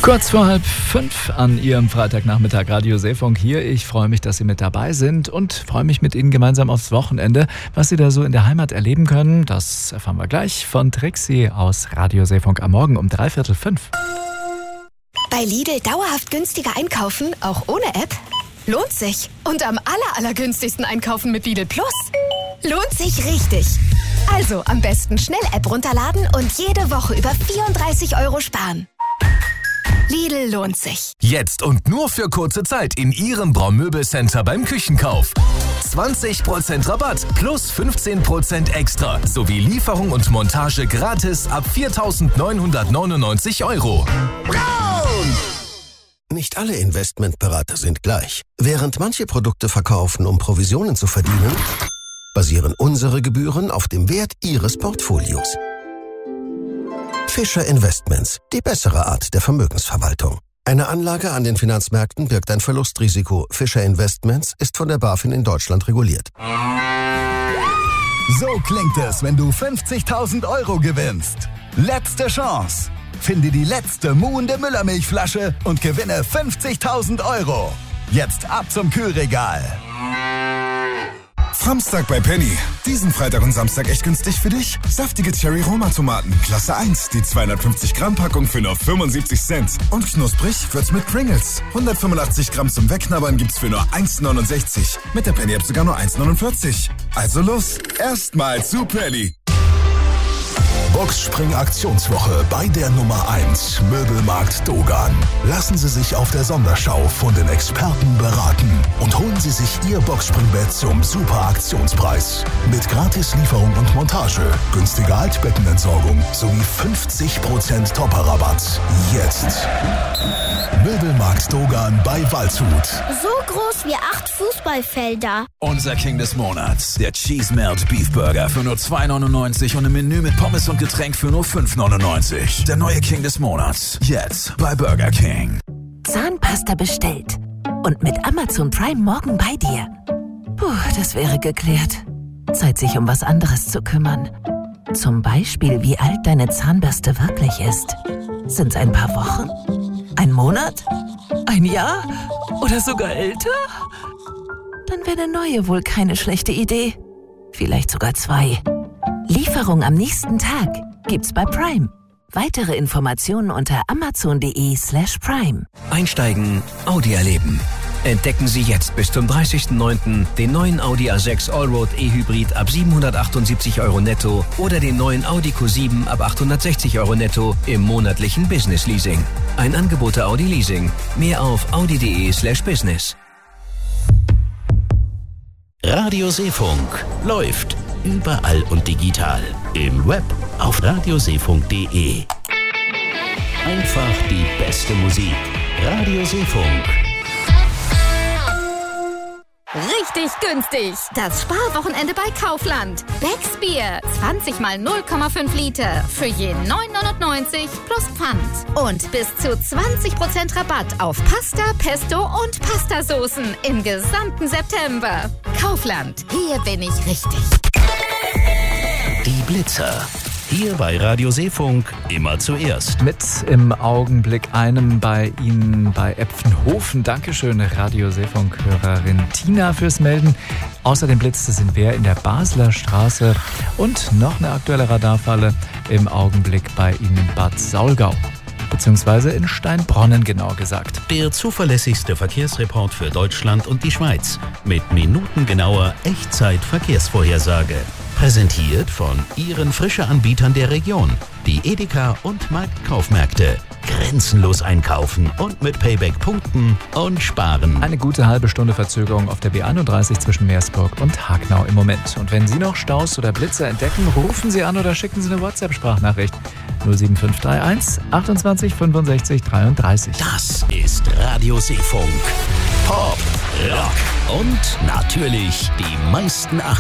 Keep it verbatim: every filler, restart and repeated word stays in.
Kurz vor halb fünf an Ihrem Freitagnachmittag Radio Seefunk hier. Ich freue mich, dass Sie mit dabei sind und freue mich mit Ihnen gemeinsam aufs Wochenende. Was Sie da so in der Heimat erleben können, das erfahren wir gleich von Trixie aus Radio Seefunk am Morgen um dreiviertel fünf. Bei Lidl dauerhaft günstiger einkaufen, auch ohne App? Lohnt sich. Und am aller, allergünstigsten einkaufen mit Lidl Plus? Lohnt sich richtig. Also am besten schnell App runterladen und jede Woche über vierunddreißig Euro sparen. Lidl lohnt sich. Jetzt und nur für kurze Zeit in Ihrem Braumöbelcenter beim Küchenkauf. zwanzig Prozent Rabatt plus fünfzehn Prozent extra sowie Lieferung und Montage gratis ab viertausendneunhundertneunundneunzig Euro. Braun! Nicht alle Investmentberater sind gleich. Während manche Produkte verkaufen, um Provisionen zu verdienen, basieren unsere Gebühren auf dem Wert Ihres Portfolios. Fischer Investments, die bessere Art der Vermögensverwaltung. Eine Anlage an den Finanzmärkten birgt ein Verlustrisiko. Fischer Investments ist von der BaFin in Deutschland reguliert. So klingt es, wenn du fünfzigtausend Euro gewinnst. Letzte Chance. Finde die letzte muhende Müllermilchflasche und gewinne fünfzigtausend Euro. Jetzt ab zum Kühlregal. Samstag bei Penny. Diesen Freitag und Samstag echt günstig für dich. Saftige Cherry-Roma-Tomaten, Klasse eins. Die zweihundertfünfzig Gramm Packung für nur fünfundsiebzig Cent. Und knusprig wird's mit Pringles. hundertfünfundachtzig Gramm zum Wegknabbern gibt's für nur eins neunundsechzig. Mit der Penny-App sogar nur eins neunundvierzig. Also los, erstmal zu Penny. Boxspring-Aktionswoche bei der Nummer eins Möbelmarkt Dogan. Lassen Sie sich auf der Sonderschau von den Experten beraten und holen Sie sich Ihr Boxspringbett zum super Aktionspreis. Mit Gratislieferung und Montage, günstiger Altbettenentsorgung sowie fünfzig Prozent Topper-Rabatt. Jetzt. Möbelmarkt Dogan bei Waldshut. So groß wie acht Fußballfelder. Unser King des Monats, der Cheese Melt Beef Burger für nur zwei neunundneunzig und ein Menü mit Pommes und Getränk für nur fünf neunundneunzig. Der neue King des Monats. Jetzt bei Burger King. Zahnpasta bestellt. Und mit Amazon Prime morgen bei dir. Puh, das wäre geklärt. Zeit, sich um was anderes zu kümmern. Zum Beispiel, wie alt deine Zahnbürste wirklich ist. Sind's ein paar Wochen? Ein Monat? Ein Jahr? Oder sogar älter? Dann wäre eine neue wohl keine schlechte Idee. Vielleicht sogar zwei. Lieferung am nächsten Tag gibt's bei Prime. Weitere Informationen unter amazon.de slash prime. Einsteigen, Audi erleben. Entdecken Sie jetzt bis zum dreißigsten neunten den neuen Audi A sechs Allroad E-Hybrid ab siebenhundertachtundsiebzig Euro netto oder den neuen Audi Q sieben ab achthundertsechzig Euro netto im monatlichen Business Leasing. Ein Angebot der Audi Leasing. Mehr auf audi.de slash business. Radio Seefunk läuft überall und digital. Im Web auf radioseefunk punkt de. Einfach die beste Musik. Radio Seefunk. Richtig günstig. Das Sparwochenende bei Kaufland. Becks Bier. zwanzig mal null Komma fünf Liter. Für je neun neunundneunzig plus Pfand. Und bis zu zwanzig Prozent Rabatt auf Pasta, Pesto und Pastasoßen im gesamten September. Kaufland. Hier bin ich richtig. Die Blitzer. Hier bei Radio Seefunk immer zuerst. Mit im Augenblick einem bei Ihnen bei Epfenhofen. Dankeschön, Radio Seefunk-Hörerin Tina fürs Melden. Außerdem blitzte es in Wehr in der Basler Straße. Und noch eine aktuelle Radarfalle im Augenblick bei Ihnen in Bad Saulgau. Beziehungsweise in Steinbronnen genauer gesagt. Der zuverlässigste Verkehrsreport für Deutschland und die Schweiz. Mit minutengenauer Echtzeit-Verkehrsvorhersage. Präsentiert von Ihren Frische-Anbietern der Region. Die Edeka und Marktkaufmärkte. Grenzenlos einkaufen und mit Payback punkten und sparen. Eine gute halbe Stunde Verzögerung auf der B einunddreißig zwischen Meersburg und Hagnau im Moment. Und wenn Sie noch Staus oder Blitzer entdecken, rufen Sie an oder schicken Sie eine WhatsApp-Sprachnachricht. null sieben fünf drei eins achtundzwanzig fünfundsechzig dreiunddreißig. Das ist Radio Seefunk. Pop, Rock und natürlich die meisten achtziger.